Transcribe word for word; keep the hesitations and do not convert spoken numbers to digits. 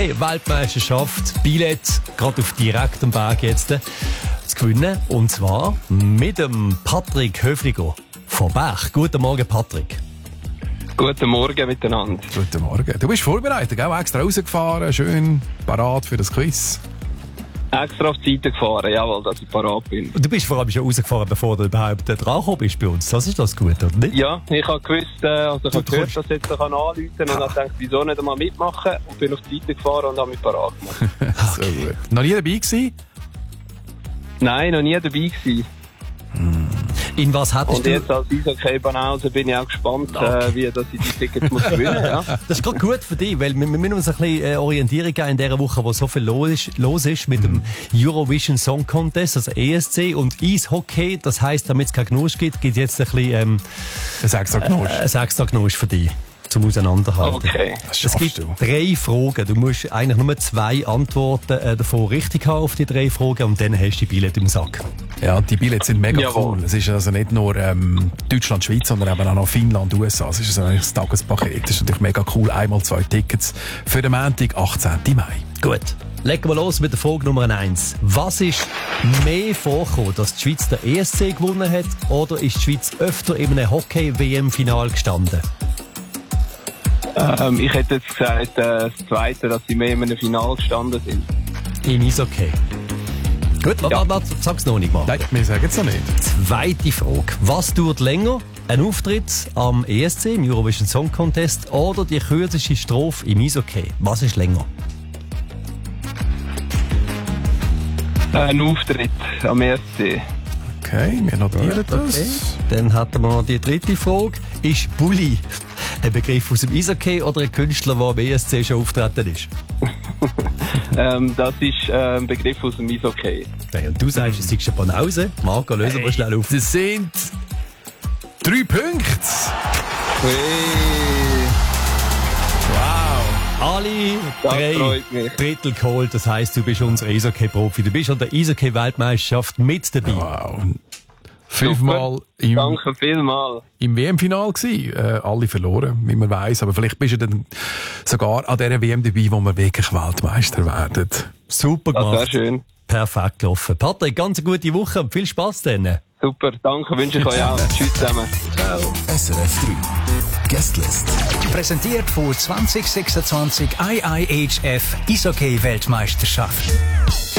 Eishockey-Weltmeisterschaft Billett gerade auf direktem Weg jetzt zu gewinnen. Und zwar mit dem Patrick Höfliger von Bach. Guten Morgen, Patrick. Guten Morgen miteinander. Guten Morgen. Du bist vorbereitet, auch extra rausgefahren, schön parat für das Quiz. Extra auf die Seite gefahren, jawohl, dass ich parat bin. Du bist vor allem schon rausgefahren, bevor du überhaupt dran gekommen bist bei uns. Das ist das gut, oder nicht? Ja, ich habe gewusst, äh, also ich habe gehört, kommst... dass ich jetzt anrufen kann und habe gedacht, wieso nicht einmal mitmachen und bin auf die Seite gefahren und habe mich parat gemacht. So gut. Noch nie dabei gewesen? Nein, noch nie dabei gewesen. Hm. In was hättest und du... jetzt als Eishockey-Banause bin ich auch gespannt, okay. äh, wie dass ich die Tickets muss gewinnen. Ja. Das ist gerade gut für dich, weil wir, wir müssen uns ein bisschen äh, Orientierung geben in dieser Woche, wo so viel los ist, los ist mit dem Eurovision Song Contest, also E S C und Eishockey. Das heisst, damit es keinen Knusch gibt, gibt es jetzt ein bisschen... Ähm, ein extra Knusch. Äh, ein extra Knusch für dich. Zum Auseinanderhalten. Okay. Es gibt du. drei Fragen. Du musst eigentlich nur zwei Antworten äh, davon richtig haben auf die drei Fragen und dann hast du die Billette im Sack. Ja, die Billette sind mega Jawohl. cool. Es ist also nicht nur ähm, Deutschland, Schweiz, sondern eben auch noch Finnland, U S A. Es ist also ein Tagespaket. Das ist natürlich mega cool. Einmal zwei Tickets für den Montag, achtzehnten Mai. Gut. Legen wir los mit der Frage Nummer eins. Was ist mehr vorgekommen, dass die Schweiz der E S C gewonnen hat oder ist die Schweiz öfter in einem Hockey-W M-Final gestanden? Ähm, ich hätte jetzt gesagt, äh, das Zweite, dass sie mehr in einem Finale gestanden sind. In Eishockey. Gut, warte, ja. warte, sag's noch nicht mal. Nein, wir sagen es noch nicht. Zweite Frage. Was dauert länger? Ein Auftritt am E S C, im Eurovision Song Contest, oder die kürzeste Strophe im Eishockey? Was ist länger? Ein Auftritt am E S C. Okay, wir notieren das. Okay. Dann hätten wir noch die dritte Frage. Ist Bulli ein Begriff aus dem Eishockey oder ein Künstler, der am E S C schon auftreten ist? ähm, das ist äh, ein Begriff aus dem Eishockey. Okay, und du sagst, es ist eine Banause. Marco, lösen wir hey. schnell auf. Das sind drei Punkte. Hey. Wow. Alle das drei Drittel geholt. Das heisst, du bist unser Eishockey-Profi. Du bist an der Eishockey-Weltmeisterschaft mit dabei. Wow. Fünfmal im, Danke vielmals. im W M-Final gewesen. Äh, alle verloren, wie man weiss. Aber vielleicht bist du dann sogar an dieser W M dabei, wo wir wirklich Weltmeister werden. Super gemacht. Das wäre schön. Perfekt gelaufen. Patrick, ganz eine gute Woche und viel Spass dann. Super, danke, wünsche ich euch auch. Tschüss zusammen. Ciao. S R F drei Guestlist. Präsentiert von zwanzig sechsundzwanzig I I H F Eishockey-Weltmeisterschaft.